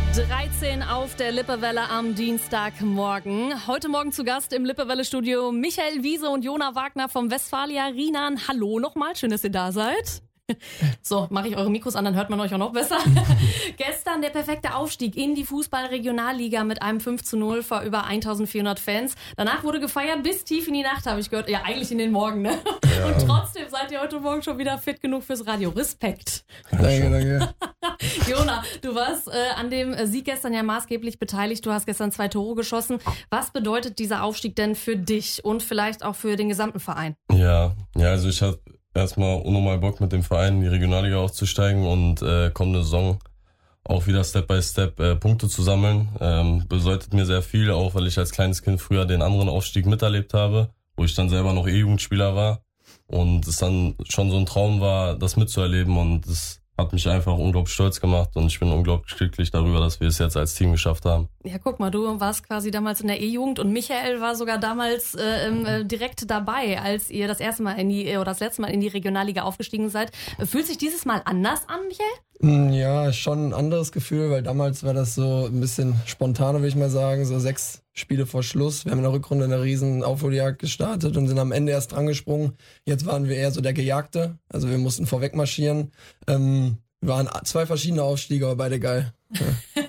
13 auf der Lippewelle am Dienstagmorgen. Heute Morgen zu Gast im Lippewelle-Studio Michael Wiese und Jona Wagner vom Westfalia Rienan. Hallo nochmal, schön, dass ihr da seid. So, mache ich eure Mikros an, dann hört man euch auch noch besser. Gestern der perfekte Aufstieg in die Fußball-Regionalliga mit einem 5:0 vor über 1400 Fans. Danach wurde gefeiert bis tief in die Nacht, habe ich gehört. Ja, eigentlich in den Morgen, ne? Ja. Und trotzdem seid ihr heute Morgen schon wieder fit genug fürs Radio. Respekt. Danke. Jona, du warst an dem Sieg gestern ja maßgeblich beteiligt. Du hast gestern 2 Tore geschossen. Was bedeutet dieser Aufstieg denn für dich und vielleicht auch für den gesamten Verein? Ja, also ich habe erstmal unnormal Bock, mit dem Verein in die Regionalliga aufzusteigen und kommende Saison auch wieder Step by Step Punkte zu sammeln. Bedeutet mir sehr viel, auch weil ich als kleines Kind früher den anderen Aufstieg miterlebt habe, wo ich dann selber noch E-Jugendspieler war und es dann schon so ein Traum war, das mitzuerleben, und es hat mich einfach unglaublich stolz gemacht und ich bin unglaublich glücklich darüber, dass wir es jetzt als Team geschafft haben. Ja, guck mal, du warst quasi damals in der E-Jugend und Michael war sogar damals direkt dabei, als ihr das letzte Mal in die Regionalliga aufgestiegen seid. Fühlt sich dieses Mal anders an, Michael? Ja, schon ein anderes Gefühl, weil damals war das so ein bisschen spontaner, würde ich mal sagen, so 6 Spiele vor Schluss. Wir haben in der Rückrunde eine riesen Aufholjagd gestartet und sind am Ende erst dran gesprungen. Jetzt waren wir eher so der Gejagte, also wir mussten vorweg marschieren. Waren 2 verschiedene Aufstiege, aber beide geil. Ja.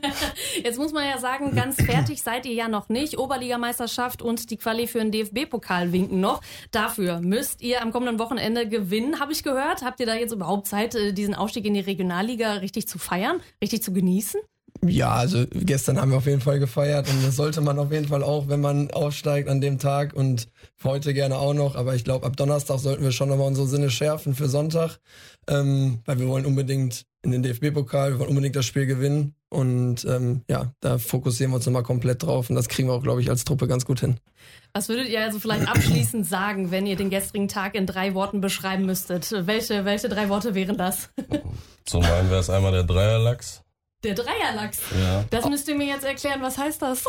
Jetzt muss man ja sagen, ganz fertig seid ihr ja noch nicht. Oberligameisterschaft und die Quali für den DFB-Pokal winken noch. Dafür müsst ihr am kommenden Wochenende gewinnen, habe ich gehört. Habt ihr da jetzt überhaupt Zeit, diesen Aufstieg in die Regionalliga richtig zu feiern, richtig zu genießen? Ja, also gestern haben wir auf jeden Fall gefeiert und das sollte man auf jeden Fall auch, wenn man aufsteigt an dem Tag, und heute gerne auch noch. Aber ich glaube, ab Donnerstag sollten wir schon nochmal unsere Sinne schärfen für Sonntag, weil wir wollen unbedingt in den DFB-Pokal, wir wollen unbedingt das Spiel gewinnen und da fokussieren wir uns nochmal komplett drauf und das kriegen wir auch, glaube ich, als Truppe ganz gut hin. Was würdet ihr also vielleicht abschließend sagen, wenn ihr den gestrigen Tag in 3 Worten beschreiben müsstet? Welche 3 Worte wären das? Zum einen wäre es einmal der Dreierlachs. Der Dreierlachs? Ja. Das müsst ihr mir jetzt erklären, was heißt das?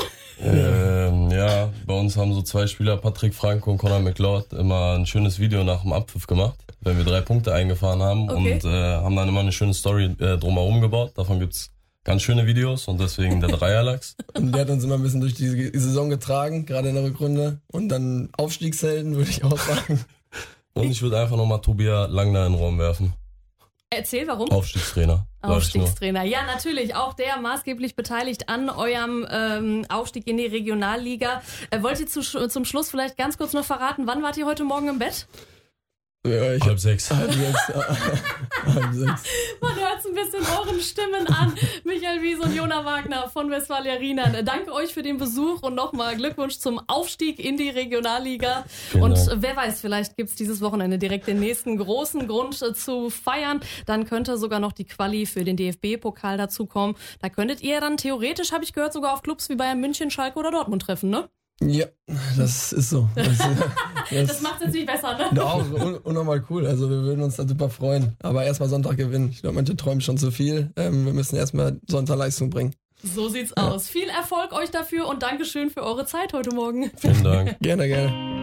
Bei uns haben so 2 Spieler, Patrick Franco und Conor McLeod, immer ein schönes Video nach dem Abpfiff gemacht, wenn wir 3 Punkte eingefahren haben, okay. Und haben dann immer eine schöne Story drumherum gebaut. Davon gibt's ganz schöne Videos und deswegen der Dreierlachs. Und der hat uns immer ein bisschen durch die Saison getragen, gerade in der Rückrunde. Und dann Aufstiegshelden, würde ich auch sagen. Und ich würde einfach nochmal Tobias Langner in den Raum werfen. Erzähl, warum? Aufstiegstrainer. Aufstiegstrainer. Ja, natürlich. Auch der maßgeblich beteiligt an eurem Aufstieg in die Regionalliga. Wollt ihr zum Schluss vielleicht ganz kurz noch verraten, wann wart ihr heute Morgen im Bett? Ja, 5:30. 5:30. Man hört es ein bisschen euren Stimmen an. Michael Wiese und Jona Wagner von Westfalia Rienan. Danke euch für den Besuch und nochmal Glückwunsch zum Aufstieg in die Regionalliga. Genau. Und wer weiß, vielleicht gibt's dieses Wochenende direkt den nächsten großen Grund zu feiern. Dann könnte sogar noch die Quali für den DFB-Pokal dazukommen. Da könntet ihr dann theoretisch, habe ich gehört, sogar auf Clubs wie Bayern München, Schalke oder Dortmund treffen, ne? Ja, das ist so. Das macht es jetzt nicht besser, ne? Doch, unnormal cool. Also wir würden uns da super freuen. Aber erstmal Sonntag gewinnen. Ich glaube, manche träumen schon zu viel. Wir müssen erstmal Sonntag Leistung bringen. So sieht's aus. Viel Erfolg euch dafür und Dankeschön für eure Zeit heute Morgen. Vielen Dank. Gerne.